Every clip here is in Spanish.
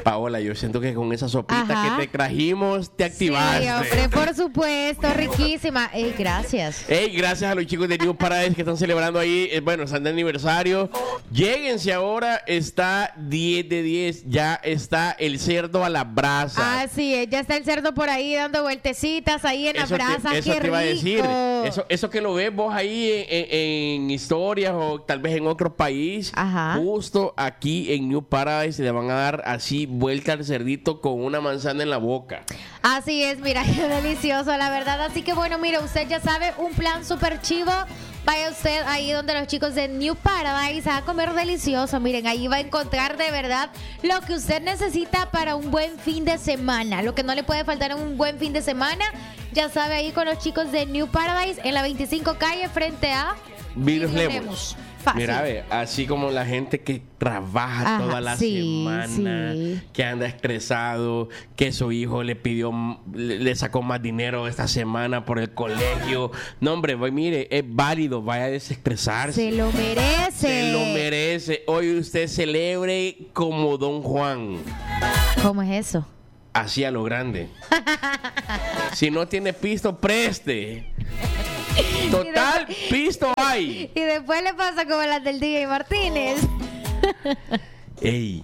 Paola, yo siento que con esa sopita que te trajimos te activaste. Sí, hombre, por supuesto, riquísima. Gracias. Gracias a los chicos de New Paradise que están celebrando ahí, están de aniversario. Lléguense ahora, está 10 de 10, ya está el cerdo a la brasa. Así es, ya está el cerdo por ahí dando vueltecitas ahí en la brasa. Eso qué te iba a decir. rico. Eso que lo ves vos ahí en historias o tal vez en otro país. Ajá. Justo aquí en New Paradise le van a dar así vuelta al cerdito con una manzana en la boca. Así es, mira, qué delicioso, la verdad. Así que bueno, mira, usted ya sabe, un plan súper chivo. Vaya usted ahí donde los chicos de New Paradise a comer delicioso. Miren, ahí va a encontrar de verdad lo que usted necesita para un buen fin de semana. Lo que no le puede faltar en un buen fin de semana, ya sabe, ahí con los chicos de New Paradise en la 25 calle frente a Virus Lemos. Fácil. Mira, ve, así como la gente que trabaja toda la semana, que anda estresado, que su hijo le sacó más dinero esta semana por el colegio. No, hombre, mire, es válido, vaya a desestresarse. Se lo merece. Se lo merece. Hoy usted celebre como Don Juan. ¿Cómo es eso? Así a lo grande. Si no tiene pisto, preste. Total, pisto hay. Y después le pasa como las del DJ Martínez. Ey,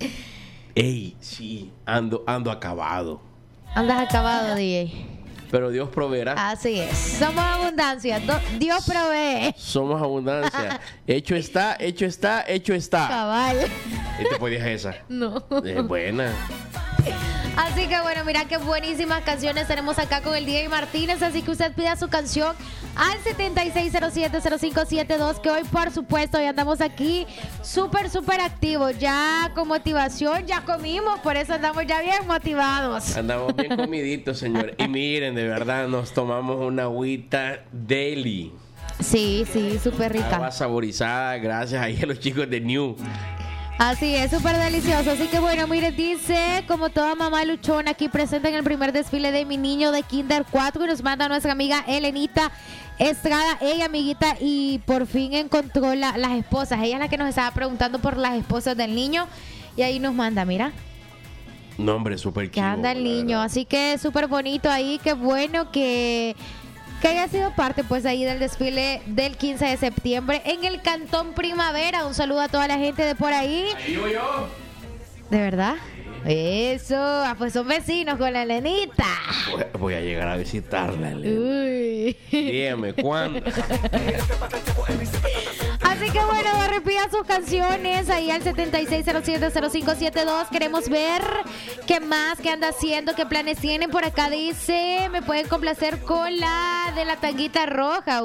sí, ando acabado. Andas acabado, DJ. Pero Dios proveerá. Así es. Somos abundancia. Dios provee. Somos abundancia. Hecho está, hecho está, hecho está. Cabal. ¿Y te podías esa? No. Es buena. Así que bueno, mira qué buenísimas canciones tenemos acá con el DJ Martínez. Así que usted pida su canción al 7607-0572, que hoy por supuesto ya andamos aquí súper activos, ya con motivación, ya comimos, por eso andamos ya bien motivados. Andamos bien comiditos, señor. Y miren, de verdad, nos tomamos una agüita daily. Sí, súper rica. Agua saborizada, gracias ahí a los chicos de New. Así es, súper delicioso. Así que bueno, mire, dice, como toda mamá luchona, aquí presente en el primer desfile de mi niño de Kinder 4, y nos manda nuestra amiga Elenita Estrada, ella amiguita, y por fin encontró las esposas. Ella es la que nos estaba preguntando por las esposas del niño, y ahí nos manda, mira. No, hombre, súper que anda el niño, así que súper bonito ahí, qué bueno que haya sido parte pues ahí del desfile del 15 de septiembre en el Cantón Primavera. Un saludo a toda la gente de por ahí. Ahí vivo yo. ¿De verdad? Eso, pues son vecinos con la Elenita. Voy a llegar a visitarla, Elena. Uy. Dígame, ¿cuándo? Así que bueno, repita sus canciones ahí al 7607-0572. Queremos ver qué más, qué anda haciendo, qué planes tienen. Por acá dice, me pueden complacer con la de la tanguita roja.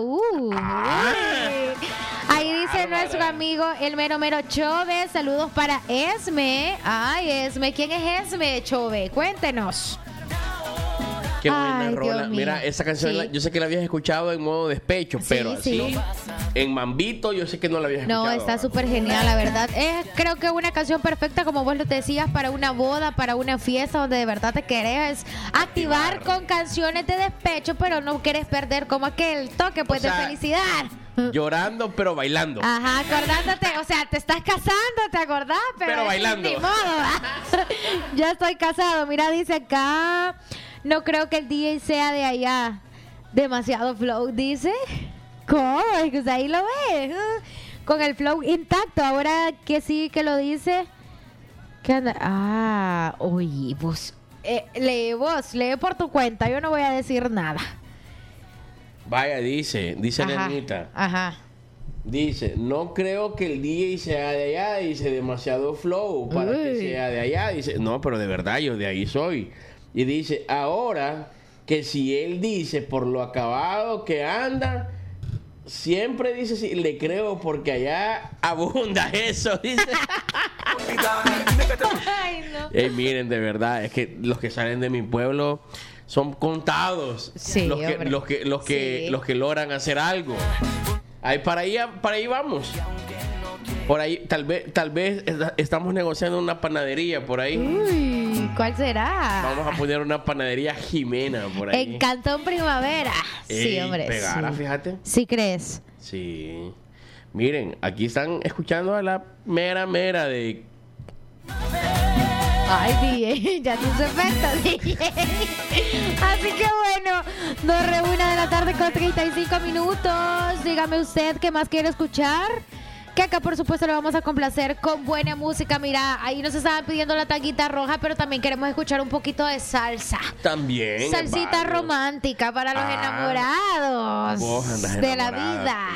Ahí dice nuestro amigo el mero Chove. Saludos para Esme. Ay, Esme, ¿quién es Esme, Chove? Cuéntenos. Qué buena Ay, rola. Dios mío. Mira, esa canción Sí. yo sé que la habías escuchado en modo despecho, pero así en Mambito yo sé que no la habías escuchado. No, está súper genial, la verdad. Es creo que una canción perfecta, como vos lo decías, para una boda, para una fiesta donde de verdad te querés activar con canciones de despecho, pero no quieres perder como aquel toque pues O sea, de felicidad. Llorando pero bailando. Ajá, acordándote, o sea, te estás casando, ¿te acordás? Pero bailando. Ni modo, ¿verdad? Ya estoy casado. Mira, dice acá, no creo que el DJ sea de allá. Demasiado flow, dice. ¿Cómo? Es que ahí lo ves. Con el flow intacto. Ahora que sí que lo dice. ¿Qué anda? Oye, vos. Lee por tu cuenta. Yo no voy a decir nada. Vaya, dice Lenita. Ajá. Dice, no creo que el DJ sea de allá. Dice, demasiado flow para que sea de allá. Dice, no, pero de verdad yo de ahí soy. Y dice, ahora que si él dice por lo acabado que anda, siempre dice, sí, le creo porque allá abunda eso, dice. Ay, no. Miren, de verdad, es que los que salen de mi pueblo son contados. Sí, los hombre. que logran hacer algo. Ahí para ahí vamos. Por ahí tal vez estamos negociando una panadería por ahí. Uy, ¿cuál será? Vamos a poner una panadería Jimena por ahí. En Cantón Primavera. Sí, hombre. Pegara, sí. fíjate. ¿Sí crees? Sí. Miren, aquí están escuchando a la mera de Ay, DJ, ya tus efectos, DJ. Así que bueno, 2:01 p.m. Dígame usted qué más quiere escuchar. Que acá, por supuesto, le vamos a complacer con buena música. Mira, ahí nos estaban pidiendo la tanguita roja, pero también queremos escuchar un poquito de salsa. También. Salsita romántica para los enamorados de la vida.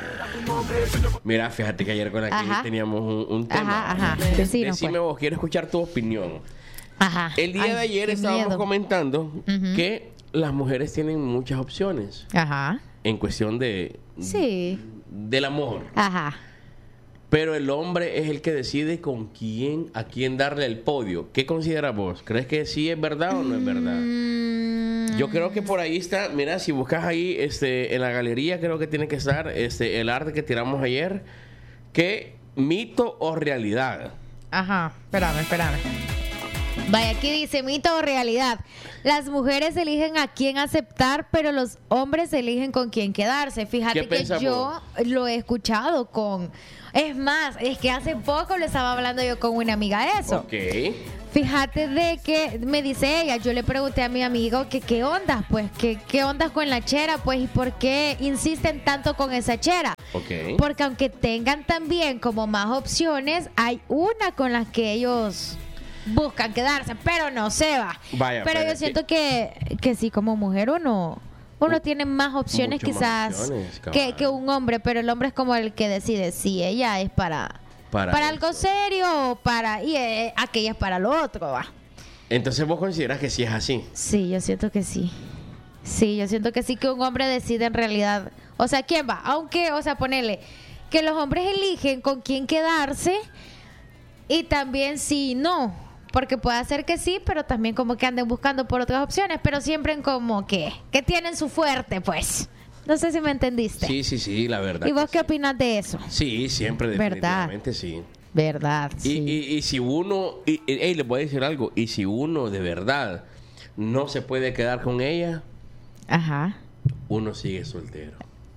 Mira, fíjate que ayer con aquí teníamos un tema. Ajá. Decime vos, quiero escuchar tu opinión. Ajá. El día de ayer estábamos comentando que las mujeres tienen muchas opciones. Ajá. En cuestión de... Sí. Del amor. Ajá. Pero el hombre es el que decide a quién darle el podio. ¿Qué consideras vos? ¿Crees que sí es verdad o no es verdad? Yo creo que por ahí está, mira, si buscas ahí en la galería, creo que tiene que estar el arte que tiramos ayer. ¿Qué mito o realidad? Ajá, espérame. Vaya, aquí dice mito o realidad. Las mujeres eligen a quién aceptar, pero los hombres eligen con quién quedarse. Fíjate que yo lo he escuchado con... Es más, es que hace poco le estaba hablando yo con una amiga de eso. Ok. Fíjate de que me dice ella, yo le pregunté a mi amigo que qué ondas, pues, qué ondas con la chera, pues, y por qué insisten tanto con esa chera. Ok. Porque aunque tengan también como más opciones, hay una con la que ellos buscan quedarse, pero no se va. Vaya, pero yo siento que sí, como mujer uno tiene más opciones quizás que un hombre, pero el hombre es como el que decide si ella es para algo serio o y aquella es para lo otro, va. Entonces vos consideras que sí es así. Sí, yo siento que sí. Sí, yo siento que sí, que un hombre decide en realidad. O sea, ¿quién va? Aunque, o sea, ponele que los hombres eligen con quién quedarse y también sí, no. Porque puede ser que sí, pero también como que anden buscando por otras opciones, pero siempre en como que tienen su fuerte, pues. No sé si me entendiste. Sí, la verdad. ¿Y vos qué opinas de eso? Sí, siempre, definitivamente sí. Verdad, sí. Y si uno, le voy a decir algo, y si uno de verdad no se puede quedar con ella, ajá, uno sigue soltero.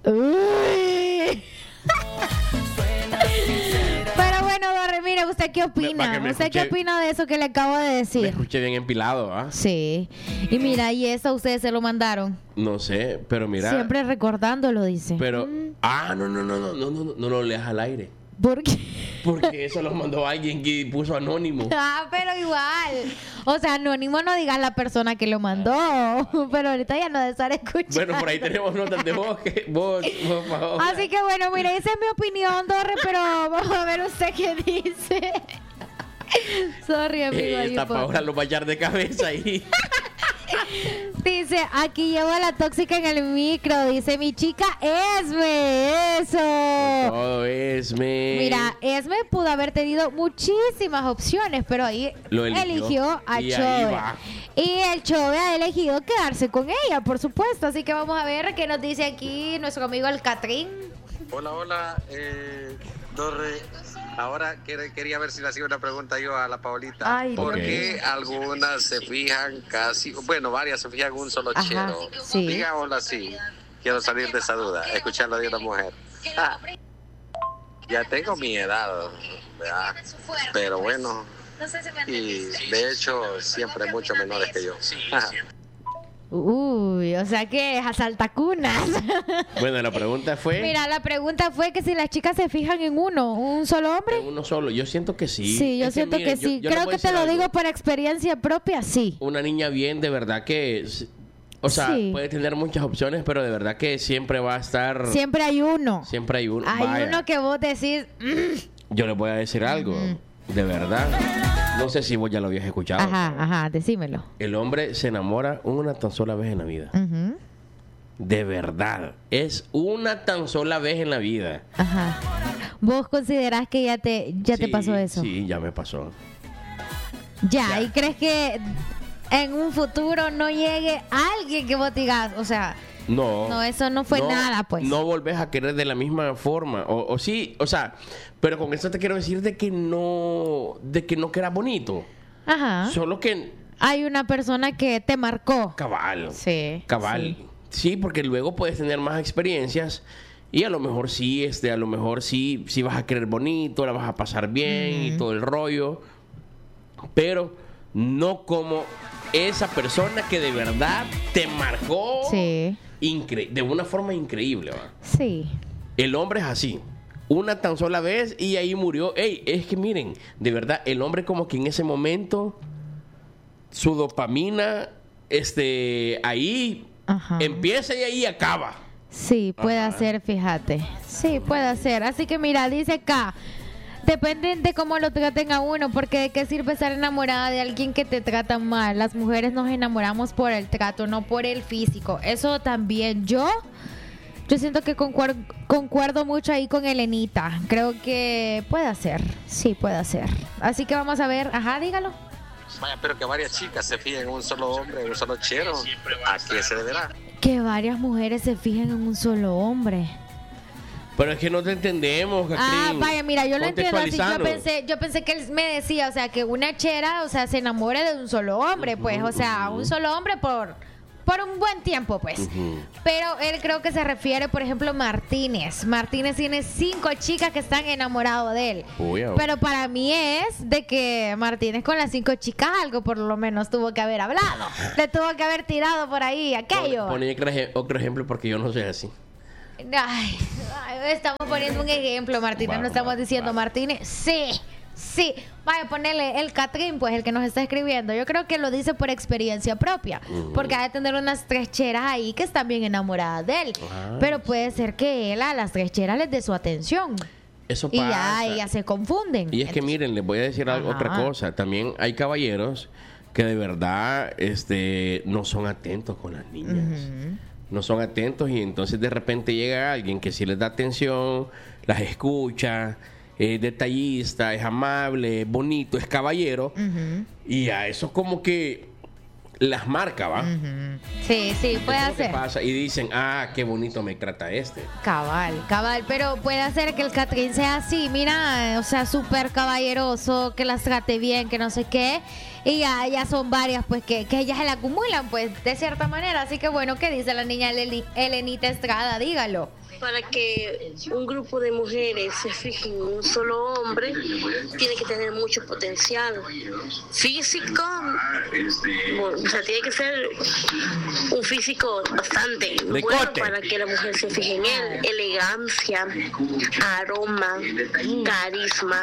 Uy. Pero bueno, Dorre, mire, ¿usted qué opina? ¿Usted qué opina de eso que le acabo de decir? Me escuché bien empilado, ¿ah? Sí. Y mira, ¿y eso ustedes se lo mandaron? No sé, pero mira. Siempre recordándolo, dice. Pero, no lo leas al aire. ¿Por qué? Porque eso lo mandó alguien que puso anónimo. Pero igual. O sea, anónimo no digas la persona que lo mandó. Pero ahorita ya no debe estar escuchando. Bueno, por ahí tenemos notas de vos, por favor. Así que bueno, mire, esa es mi opinión, Dorre, pero vamos a ver usted qué dice. Sorry, amigo. Esta Paola lo va a echar de cabeza ahí. Dice, aquí llevo a la tóxica en el micro. Dice, mi chica Esme. Eso. Todo Esme. Mira, Esme pudo haber tenido muchísimas opciones, pero ahí eligió a Chove. Y el Chove ha elegido quedarse con ella, por supuesto. Así que vamos a ver qué nos dice aquí nuestro amigo el Catrín. Hola, Dorre. Ahora quería ver si le hacía una pregunta yo a la Paolita. ¿Por qué algunas se fijan varias se fijan en un solo chero? Sí. Digámoslo así. Quiero salir de esa duda, escucharlo de una mujer. Ya tengo mi edad, ¿verdad? Pero bueno, y de hecho siempre mucho menores que yo. Uy, o sea que es asaltacunas. Bueno, la pregunta fue... Mira, la pregunta fue que si las chicas se fijan en un solo hombre. En uno solo, yo siento que sí. Sí, yo siento que sí. Creo que te lo digo por experiencia propia, sí. Una niña bien, de verdad que... O sea, puede tener muchas opciones, pero de verdad que siempre va a estar... Siempre hay uno. Siempre hay uno. Hay uno que vos decís... Yo les voy a decir algo, de verdad. No sé si vos ya lo habías escuchado. Ajá, decímelo. El hombre se enamora una tan sola vez en la vida. De verdad. Es una tan sola vez en la vida. Ajá. ¿Vos considerás que ya te pasó eso? Sí, ya me pasó. Ya. ¿Y crees que en un futuro no llegue alguien que vos digas, o sea... No, eso no fue nada, pues. No volvés a querer de la misma forma. O sí, o sea, pero con eso te quiero decir de que no queda bonito. Ajá. Solo que... Hay una persona que te marcó. Cabal. Sí. Cabal. Sí, porque luego puedes tener más experiencias y a lo mejor sí, sí vas a querer bonito, la vas a pasar bien y todo el rollo. Pero no como esa persona que de verdad te marcó Sí. de una forma increíble, ¿va? Sí. El hombre es así. Una tan sola vez y ahí murió. Ey, es que miren, de verdad, el hombre como que en ese momento, su dopamina, ahí Ajá. empieza y ahí acaba. Sí, puede ser, fíjate. Sí, puede ser. Así que mira, dice acá, depende de cómo lo traten a uno, porque de qué sirve estar enamorada de alguien que te trata mal. Las mujeres nos enamoramos por el trato, no por el físico. Eso también yo siento que concuerdo mucho ahí con Elenita. Creo que puede ser, sí puede ser. Así que vamos a ver, ajá, dígalo. Vaya, pero que varias chicas se fijen en un solo hombre, en un solo chero, ¿a qué se deberá? Que varias mujeres se fijen en un solo hombre. Pero es que no te entendemos, Jacqueline. Ah, vaya, mira, yo lo entiendo así. Contextualizando. Yo pensé que él me decía, o sea, que una chera, o sea, se enamore de un solo hombre, pues, o sea, un solo hombre por un buen tiempo, pues. Pero él creo que se refiere, por ejemplo, Martínez. Martínez tiene 5 chicas que están enamoradas de él. Uy, pero para mí es de que Martínez con las 5 chicas algo por lo menos tuvo que haber hablado. Le tuvo que haber tirado por ahí aquello. Poné otro ejemplo porque yo no soy así. Ay, estamos poniendo un ejemplo, Martínez. No estamos diciendo, Martínez, sí. Vaya, ponerle el Catrín, pues, el que nos está escribiendo. Yo creo que lo dice por experiencia propia. Porque ha de tener unas 3 cheras ahí que están bien enamoradas de él. Pero puede ser que él a las 3 cheras les dé su atención. Eso Y pasa. ya se confunden. Y es que miren, les voy a decir otra cosa. También hay caballeros que de verdad no son atentos con las niñas. No son atentos y entonces de repente llega alguien que sí les da atención, las escucha, es detallista, es amable, es bonito, es caballero. Y a eso como que las marca, ¿va? Sí, puede Eso es lo que ser. pasa. Y dicen, qué bonito me trata este. Cabal, pero puede hacer que el Catrín sea así, mira, o sea, súper caballeroso, que las trate bien, que no sé qué, y ya son varias, pues, que ellas se la acumulan, pues, de cierta manera. Así que bueno, ¿qué dice la niña Elenita Estrada? Dígalo. Para que un grupo de mujeres se fijen en un solo hombre, tiene que tener mucho potencial físico, o sea, tiene que ser un físico bastante bueno para que la mujer se fije en él. Elegancia, aroma, carisma,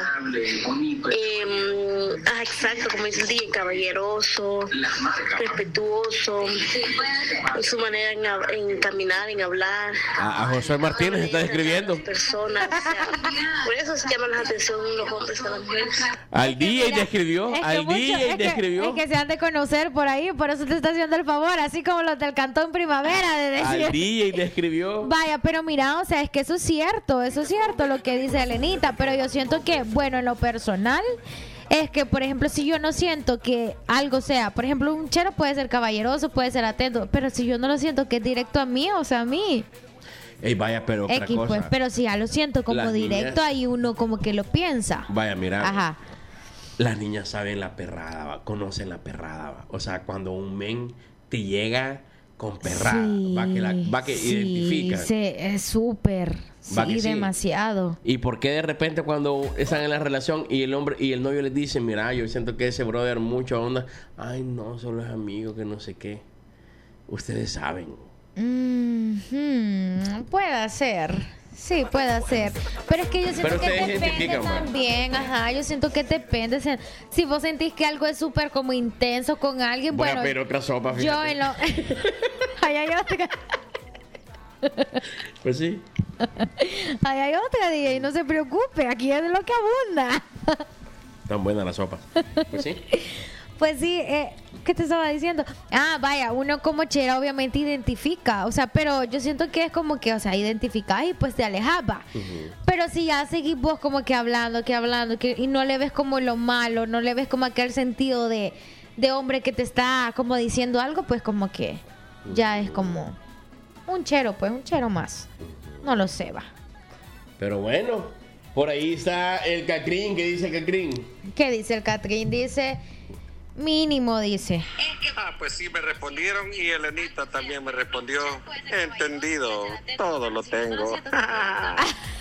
exacto, como dice el día, caballeroso, respetuoso, su manera en caminar, en hablar. A José Martínez está describiendo. Personas, o sea, por eso se llaman la atención los hombres a las mujeres. Al DJ describió, Es que se han de conocer por ahí, por eso te está haciendo el favor, así como los del Cantón Primavera, de decir. Al DJ describió. Vaya, pero mira, o sea, es que eso es cierto lo que dice Elenita, pero yo siento que, bueno, en lo personal, es que, por ejemplo, si yo no siento que algo sea, por ejemplo, un chero puede ser caballeroso, puede ser atento, pero si yo no lo siento que es directo a mí, o sea, a mí. Ey, vaya, pero otra cosa. Pues, pero si ya lo siento como Las directo, niñas, ahí uno como que lo piensa. Vaya, mira. Ajá. Las niñas saben la perrada, ¿va? Conocen la perrada, ¿va? O sea, cuando un men te llega con perrada, va que identifica. Sí, es súper. Sí, demasiado. ¿Y por qué de repente cuando están en la relación y el hombre y el novio les dice, mira, yo siento que ese brother mucho onda, ay no, solo es amigo, que no sé qué? Ustedes saben. Puede ser. Sí, puede ser. Pero es que yo siento que depende también. Ajá, yo siento que depende. Si vos sentís que algo es súper como intenso con alguien, voy bueno. a pedir otra sopa, fíjate. Yo en lo. Ahí hay otra. Pues sí. Ahí hay otra, DJ. No se preocupe. Aquí es lo que abunda. Tan buena la sopa. Pues sí. Pues sí, ¿qué te estaba diciendo? Vaya, uno como chera obviamente identifica, o sea, pero yo siento que es como que, o sea, identificás y pues te alejas, va. Pero si ya seguís vos como que hablando, y no le ves como lo malo, no le ves como aquel sentido de hombre que te está como diciendo algo, pues como que ya es como un chero, pues, un chero más. No lo sé, va. Pero bueno, por ahí está el Catrín. ¿Qué dice el Catrín? ¿Qué dice el Catrín? Dice... Mínimo, dice. Pues sí, me respondieron y Elenita también me respondió. Entendido, todo lo tengo.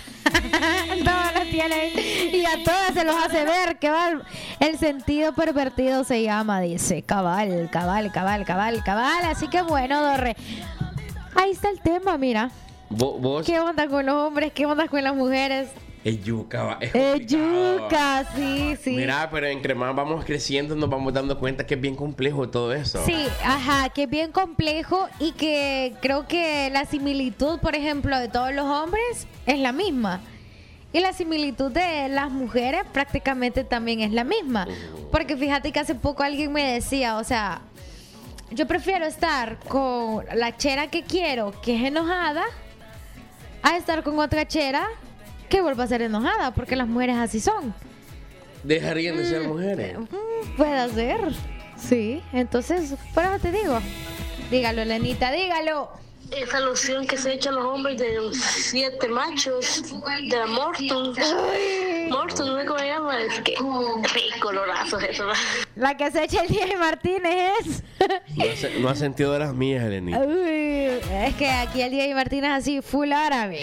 Todas las tienen y a todas se los hace ver. Que va el sentido pervertido se llama, dice. Cabal. Así que bueno, Dorre. Ahí está el tema, mira. ¿Vos? ¿Qué onda con los hombres? ¿Qué onda con las mujeres? Es yuca, sí. Mira, pero entre más vamos creciendo nos vamos dando cuenta que es bien complejo todo eso. Sí, que es bien complejo y que creo que la similitud, por ejemplo, de todos los hombres es la misma. Y la similitud de las mujeres prácticamente también es la misma. Porque fíjate que hace poco alguien me decía, o sea, yo prefiero estar con la chera que quiero, que es enojada, a estar con otra chera que vuelva a ser enojada, porque las mujeres así son. ¿Dejarían de ser mujeres? Puede ser, sí. Entonces, por eso te digo. Dígalo, Elenita, dígalo. Esa loción que se echan los hombres de los 7 machos, de la Morton. Morton, no sé cómo se llama. Es que rico oloroso eso. La que se echa el DJ Martínez es. No ha sentido de las mías, Elenita. Es que aquí el DJ Martínez es así, full árabe.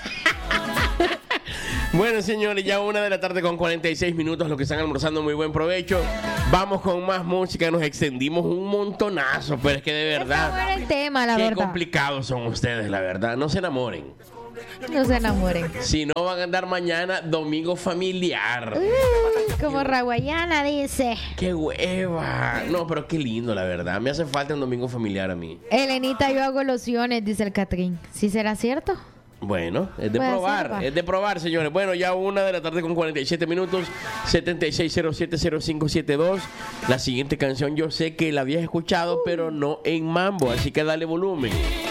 Bueno, señores, ya 1:46 p.m. Los que están almorzando, muy buen provecho. Vamos con más música. Nos extendimos un montonazo, pero es que de verdad, está bueno el tema, la qué verdad. complicados son ustedes, la verdad. No se enamoren. No se enamoren. Si no, van a andar mañana domingo familiar. Como raguayana dice. ¡Qué hueva! No, pero qué lindo, la verdad. Me hace falta un domingo familiar a mí. Elenita, yo hago lociones, dice el Catrín. ¿Sí será cierto? Bueno, es de probar, señores. Bueno, ya 1:47 p.m. 76070572. La siguiente canción yo sé que la habías escuchado, pero no en mambo, así que dale volumen.